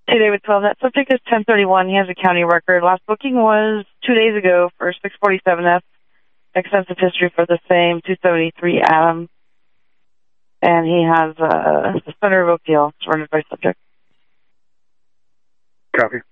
Today with 12. That subject is 1031. He has a county record. Last booking was 2 days ago for 647F. Extensive history for the same 273 Adam. And he has a suspender of appeal surrendered by subject. Copy.